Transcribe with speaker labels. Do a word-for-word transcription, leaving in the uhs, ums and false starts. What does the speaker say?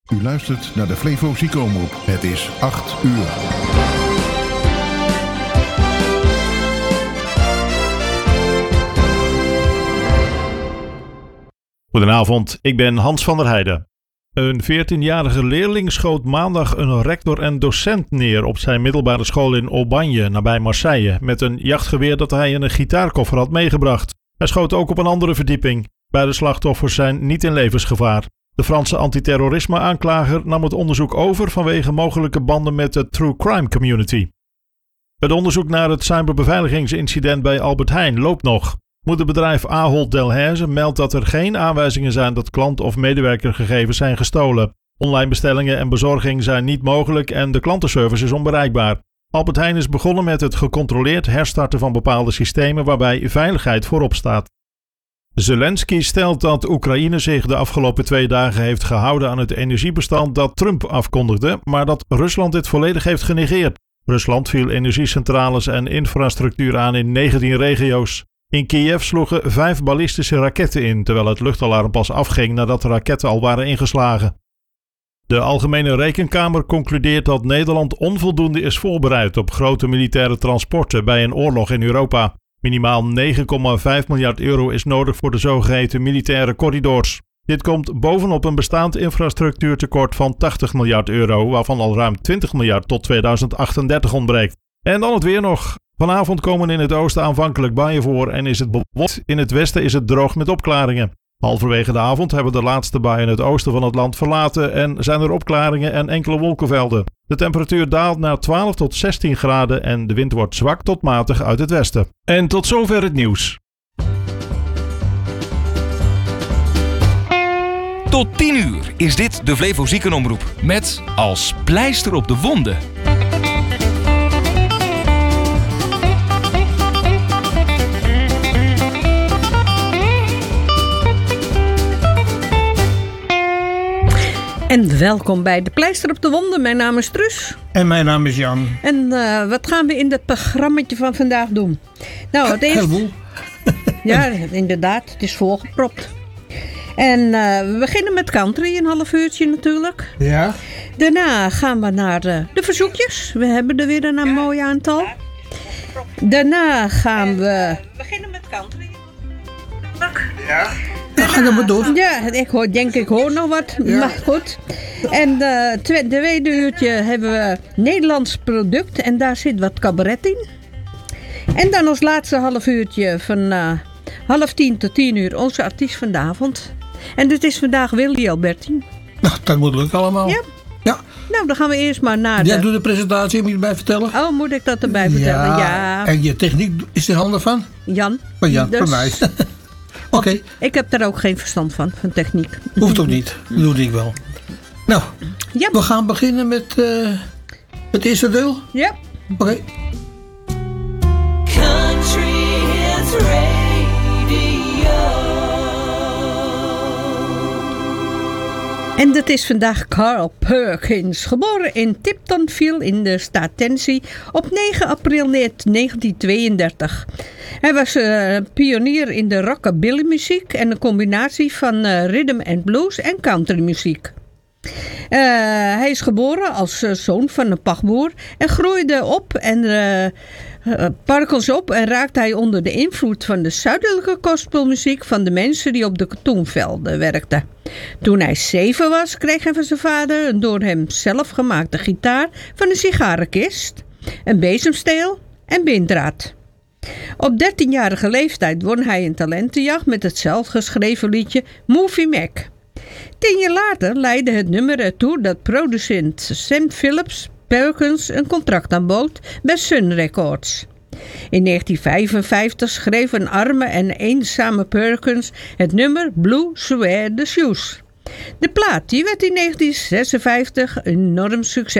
Speaker 1: U luistert naar de Flevo Ziekenomroep. Het is acht uur.
Speaker 2: Goedenavond, ik ben Hans van der Heijden. Een veertienjarige leerling schoot maandag een rector en docent neer op zijn middelbare school in Aubagne, nabij Marseille, met een jachtgeweer dat hij in een gitaarkoffer had meegebracht. Hij schoot ook op een andere verdieping. Beide slachtoffers zijn niet in levensgevaar. De Franse antiterrorisme-aanklager nam het onderzoek over vanwege mogelijke banden met de true crime community. Het onderzoek naar het cyberbeveiligingsincident bij Albert Heijn loopt nog. Moederbedrijf Ahold Delhaize meldt dat er geen aanwijzingen zijn dat klant- of medewerkergegevens zijn gestolen. Online bestellingen en bezorging zijn niet mogelijk en de klantenservice is onbereikbaar. Albert Heijn is begonnen met het gecontroleerd herstarten van bepaalde systemen waarbij veiligheid voorop staat. Zelensky stelt dat Oekraïne zich de afgelopen twee dagen heeft gehouden aan het energiebestand dat Trump afkondigde, maar dat Rusland dit volledig heeft genegeerd. Rusland viel energiecentrales en infrastructuur aan in negentien regio's. In Kiev sloegen vijf ballistische raketten in, terwijl het luchtalarm pas afging nadat de raketten al waren ingeslagen. De Algemene Rekenkamer concludeert dat Nederland onvoldoende is voorbereid op grote militaire transporten bij een oorlog in Europa. Minimaal negen komma vijf miljard euro is nodig voor de zogeheten militaire corridors. Dit komt bovenop een bestaand infrastructuurtekort van tachtig miljard euro, waarvan al ruim twintig miljard tot tweeduizend achtendertig ontbreekt. En dan het weer nog. Vanavond komen in het oosten aanvankelijk buien voor en is het bewolkt. In het westen is het droog met opklaringen. Halverwege de avond hebben de laatste buien het oosten van het land verlaten en zijn er opklaringen en enkele wolkenvelden. De temperatuur daalt naar twaalf tot zestien graden en de wind wordt zwak tot matig uit het westen. En tot zover het nieuws.
Speaker 3: Tot tien uur is dit de Flevo Ziekenomroep met als pleister op de wonden.
Speaker 4: En welkom bij de Pleister op de Wonden. Mijn naam is Truus.
Speaker 5: En mijn naam is Jan.
Speaker 4: En uh, wat gaan we in het programmaatje van vandaag doen? Nou, het eerst...
Speaker 5: Heleboel.
Speaker 4: Ja, inderdaad. Het is volgepropt. En uh, we beginnen met country, een half uurtje natuurlijk.
Speaker 5: Ja.
Speaker 4: Daarna gaan we naar uh, de verzoekjes. We hebben er weer een mooi aantal. Daarna gaan we... beginnen met country.
Speaker 5: Ja. Ja, ga dan maar door.
Speaker 4: Ja, ik hoor, denk ik hoor nog wat, ja. Maar goed. En uh, het tweede uurtje hebben we Nederlands product en daar zit wat cabaret in. En dan ons laatste half uurtje van uh, half tien tot tien uur onze artiest van de avond. En dit is vandaag Willy Albertine.
Speaker 5: Nou, dat moet lukken allemaal.
Speaker 4: Ja.
Speaker 5: Ja.
Speaker 4: Nou, dan gaan we eerst maar naar
Speaker 5: Jij
Speaker 4: de...
Speaker 5: doet de presentatie, moet je erbij vertellen?
Speaker 4: Oh, moet ik dat erbij vertellen? Ja. ja.
Speaker 5: En je techniek is in handen van?
Speaker 4: Jan.
Speaker 5: Van Jan,
Speaker 4: dus...
Speaker 5: van mij. Oké. Okay.
Speaker 4: Ik heb daar ook geen verstand van, van techniek.
Speaker 5: Hoeft ook niet. Dat doe ik wel. Nou, ja. We gaan beginnen met uh, het eerste deel.
Speaker 4: Ja.
Speaker 5: Oké. Okay.
Speaker 6: Country Hits Radio.
Speaker 4: En dat is vandaag Carl Perkins, geboren in Tiptonville in de staat Tennessee op negen april negentien tweeëndertig. Hij was uh, pionier in de rockabilly muziek en een combinatie van uh, rhythm and blues en country muziek. Uh, hij is geboren als uh, zoon van een pachtboer en groeide op en uh, uh, parkels op en raakte hij onder de invloed van de zuidelijke gospelmuziek van de mensen die op de katoenvelden werkten. Toen hij zeven was, kreeg hij van zijn vader een door hem zelf gemaakte gitaar van een sigarenkist, een bezemsteel en bindraad. Op dertienjarige leeftijd won hij een talentenjacht met het zelf geschreven liedje Movie Mac. Tien jaar later leidde het nummer ertoe dat producent Sam Phillips Perkins een contract aanbood bij Sun Records. In negentien vijfenvijftig schreef een arme en eenzame Perkins het nummer Blue Suede Shoes. De plaat die werd in negentien zesenvijftig een enorm succes.